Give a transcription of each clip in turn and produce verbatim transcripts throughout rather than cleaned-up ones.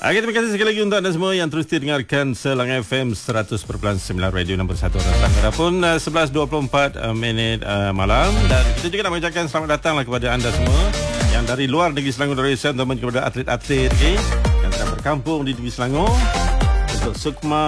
Okay, terima kasih sekali lagi untuk anda semua yang terus dengarkan Selang F M seratus perpuluhan sembilan radio nombor satu Selangor. Pun uh, sebelas dua puluh empat uh, minit uh, malam, dan kita juga nak mengucapkan selamat datanglah kepada anda semua yang dari luar negeri Selangor, dari Malaysia, teman kepada atlet-atlet okay, yang sedang berkampung di negeri Selangor untuk Sukma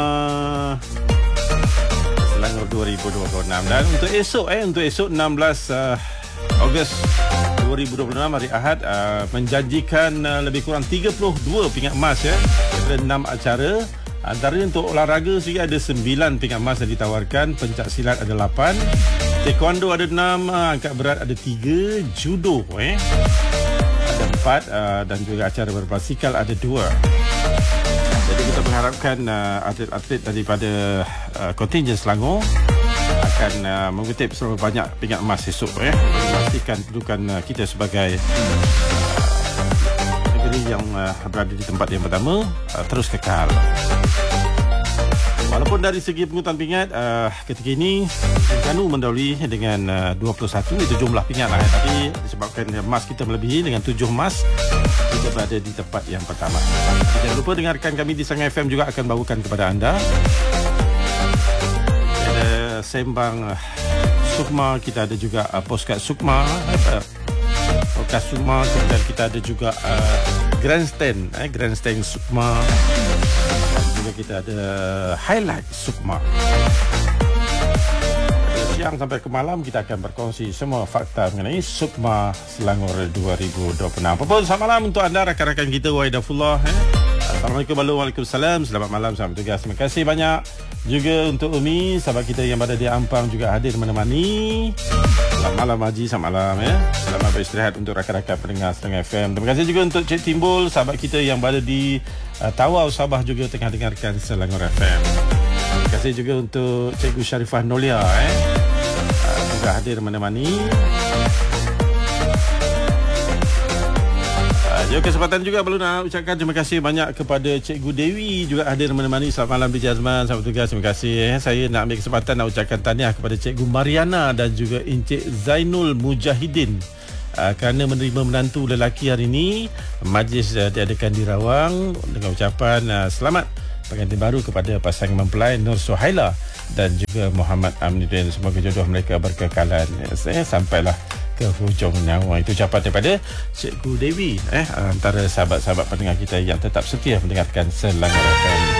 Selangor dua ribu dua puluh enam. Dan untuk esok eh untuk esok enam belas uh, Ogos dua ribu dua puluh enam hari Ahad uh, menjanjikan uh, lebih kurang tiga puluh dua pingat emas ya. Ada enam acara. Antaranya untuk olahraga sendiri ada sembilan pingat emas yang ditawarkan, pencak silat ada lapan, taekwondo ada enam, uh, angkat berat ada tiga, judo eh ada empat uh, dan juga acara berbasikal ada dua. Jadi kita mengharapkan uh, atlet-atlet daripada uh, kontingen Selangor akan uh, mengutip serba banyak pingat emas esok ya, memastikan kedudukan uh, kita sebagai uh, negeri yang uh, berada di tempat yang pertama uh, terus kekal. Walaupun dari segi pengututan pingat uh, ketika ini Terengganu mendahului dengan uh, dua puluh satu itu jumlah pingat lah, tapi disebabkan emas kita melebihi dengan tujuh emas, kita berada di tempat yang pertama. Jangan lupa dengarkan kami di Selang F M juga akan bawakan kepada anda sembang uh, Sukma, kita ada juga uh, postcard Sukma uh, podcast Sukma, kemudian kita ada juga uh, grandstand eh, grandstand Sukma, dan juga kita ada highlight Sukma. Dari siang sampai ke malam kita akan berkongsi semua fakta mengenai Sukma Selangor dua ribu dua puluh enam. Apa pun, selamat malam untuk anda rakan-rakan kita. Wa'idafullah eh. Assalamualaikum warahmatullahi wabarakatuh. Selamat malam, selamat bertugas. Terima kasih banyak juga untuk Umi, sahabat kita yang berada di Ampang juga hadir menemani. Selamat malam Haji, selamat malam ya. Selamat beristirahat untuk rakan-rakan pendengar Selang F M. Terima kasih juga untuk Cik Timbul, sahabat kita yang berada di uh, Tawau Sabah juga tengah dengarkan Selangor F M. Terima kasih juga untuk Cikgu Syarifah Nolia eh. uh, juga hadir menemani. Juga kesempatan juga perlu nak ucapkan terima kasih banyak kepada Cikgu Dewi juga hadir menemani. Selamat malam D J Azman, selamat tugas. Terima kasih eh. Saya nak ambil kesempatan nak ucapkan tahniah kepada Cikgu Mariana dan juga Encik Zainul Mujahidin uh, kerana menerima menantu lelaki hari ini. Majlis uh, diadakan di Rawang dengan ucapan uh, selamat pengantin baru kepada pasangan mempelai Nur Suhaila dan juga Muhammad Aminuddin. Semoga jodoh mereka berkekalan eh, sampailah ke hujung nyawa. Itu ucapan daripada Cikgu Dewi eh antara sahabat-sahabat pendengar kita yang tetap setia mendengarkan Selangor F M.